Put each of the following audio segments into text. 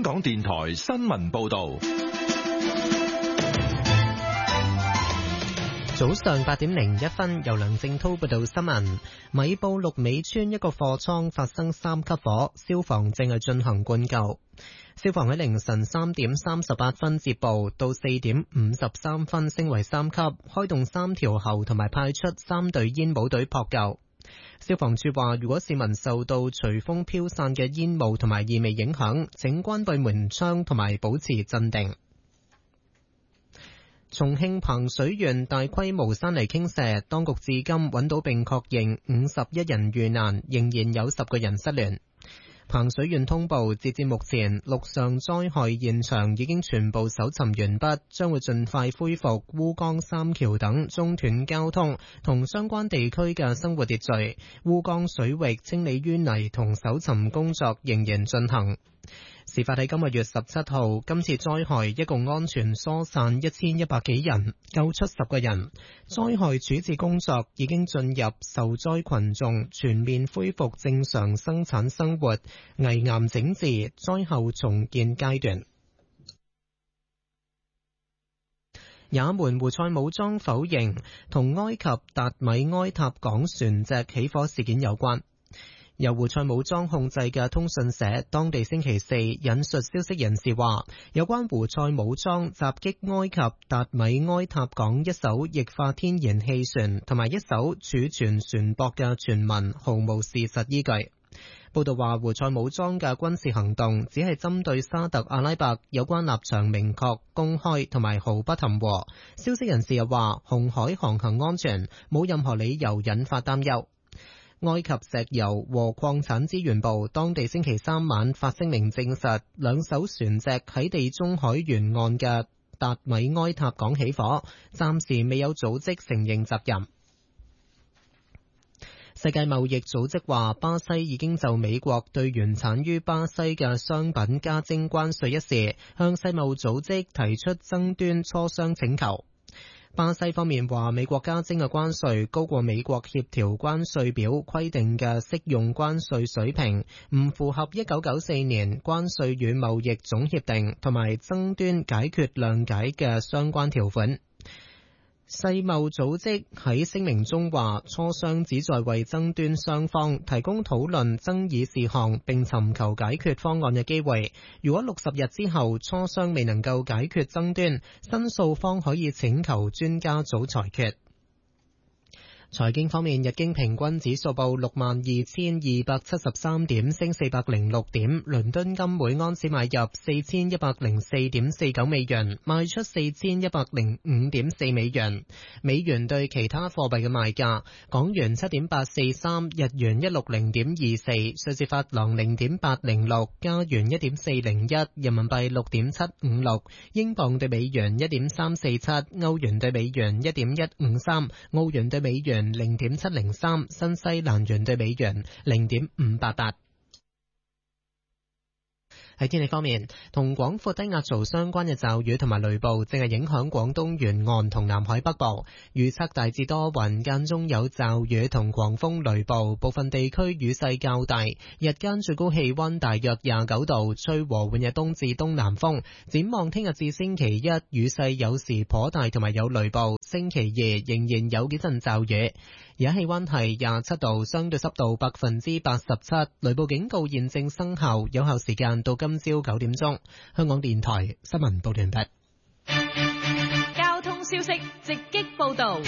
港電台新聞報道。 早上8點01分，由梁正濤報道新聞。米埔綠美村一個貨倉發生3級火，消防正係進行灌救。消防喺凌晨3點38分接報，到4點53分升為3級，開動3條喉同埋派出3隊煙霧隊撲救。消防處話，如果市民受到隨風飄散嘅煙霧同埋異味影響，請關閉門窗同埋保持鎮定。重慶彭水縣大規模山泥傾瀉，當局至今揾到並確認51人遇難，仍然有10個人失聯。彭水縣通報，截至目前，陸上災害現場已經全部搜尋完畢，將會盡快恢復烏江三橋等中斷交通同相關地區嘅生活秩序。烏江水域清理淤泥同搜尋工作仍然進行。事發喺今個月17號，今次災害一共安全疏散1100幾人，救出10個人。災害處置工作已經進入受災群眾全面恢復正常生產生活、危癌整治、災後重建階段。也門胡塞武裝否認同埃及達米埃塔港船隻起火事件有關。由胡塞武裝控制嘅通訊社當地星期四引述消息人士話，有關胡塞武裝襲擊埃及達米埃塔港一艘液化天然氣船同埋一艘儲存船舶嘅傳聞毫無事實依據。報道話，胡塞武裝嘅軍事行動只係針對沙特阿拉伯，有關立場明確、公開同埋毫不含糊。消息人士又話，紅海航行安全，冇任何理由引發擔憂。埃及石油和礦產資源部當地星期三晚發聲明證實，兩艘船隻喺地中海沿岸嘅達米埃塔港起火，暫時未有組織承認責任。世界貿易組織話，巴西已經就美國對原產於巴西嘅商品加徵關稅一事，向世貿組織提出爭端磋商請求。巴西方面話，美國加徵嘅關稅高過美國協調關稅表規定嘅適用關稅水平，唔符合1994年關稅與貿易總協定同埋爭端解決諒解嘅相關條款。世貿組織喺聲明中話，磋商旨在為爭端雙方提供討論爭議事項並尋求解決方案嘅機會。如果60日之後磋商未能夠解決爭端，申訴方可以請求專家組裁決。財經方面，日經平均指數報62,273點，升406點。倫敦金每盎司買入4104.49美元，賣出4105.4美元。美元對其他貨幣嘅賣價：港元7.843，日元160.24，瑞士法郎0.806，加元1.401，人民幣6.756，英鎊對美元1.347，歐元對美元1.153，澳元對美元0.703，新西蘭元對美元0.588。喺天氣方面，同廣闊低壓槽相關嘅驟雨同埋雷暴正係影響廣東沿岸同南海北部，預測大致多雲，間中有驟雨同狂風雷暴，部分地區雨勢較大，日間最高氣溫大約29度，吹和緩嘅東至東南風。展望聽日至星期一，雨勢有時頗大同埋有雷暴，星期二仍然有幾陣驟雨。而家氣溫係27度，相對濕度87%，雷暴警告現正生效，有效時間到今朝9點鐘。香港電台新聞報道完畢。 交通消息直擊報道。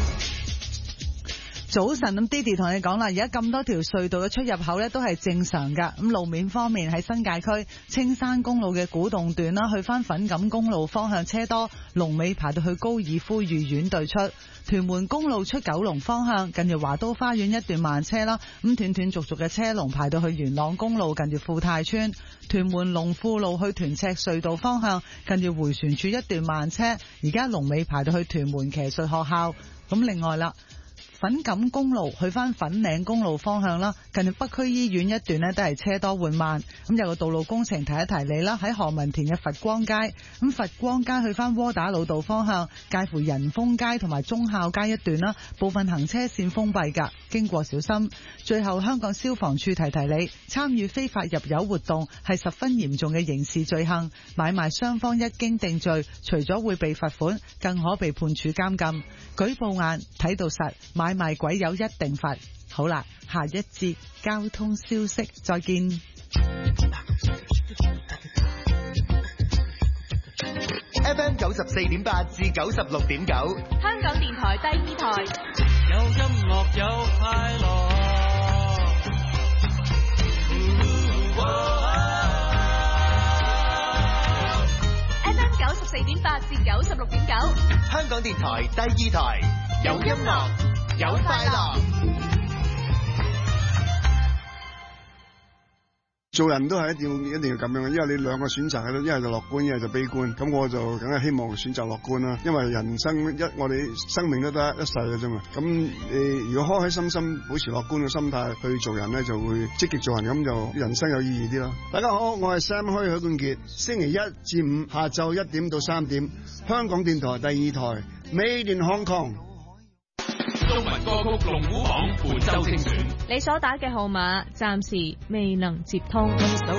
早晨，咁 Didi 同你講啦，而家咁多條隧道嘅出入口咧都係正常噶。咁路面方面喺新界區青山公路嘅古洞段啦，去翻粉錦公路方向車多，龍尾排到去高爾夫御苑對出。屯門公路出九龍方向，近住華都花園一段慢車啦，咁斷斷續續嘅車龍排到去元朗公路近住富泰村。屯門龍富路去屯赤隧道方向，近住迴旋處一段慢車，而家龍尾排到去屯門騎術學校。咁另外啦， 粉錦公路去翻粉嶺公路方向啦，近北區醫院一段呢都係車多緩慢。咁有個道路工程提一提你啦，喺何文田嘅佛光街，咁佛光街去翻窩打老道方向，介乎仁豐街同埋忠孝街一段啦，部分行車線封閉㗎，經過小心。最後香港消防處提提你，參與非法入油活動係十分嚴重嘅刑事罪行，買賣雙方一經定罪，除咗會被罰款，更可被判處監禁。舉報眼睇到實，買賣鬼友一定罰。好啦，下一節交通消息再見。 FM 94.8至96.9， 香港電台第二台， 有音樂有快樂。 FM 94.8至96.9， 香港電台第二台，有音樂有快樂。 做人都係一定要咁樣嘅，因為你兩個選擇喺度，一係就樂觀，一係就悲觀。咁我就梗係希望選擇樂觀啦，因為人生我哋生命都得一世嘅啫嘛。咁你如果開開心心保持樂觀嘅心態去做人咧，就會積極做人，咁就人生有意義啲咯。大家好，我係 Sam 許冠傑，星期一至五下晝1點到3點，香港電台第二台 Made in Hong Kong。 中文歌曲龍虎榜本周精選， 你所打嘅號碼暫時未能接通。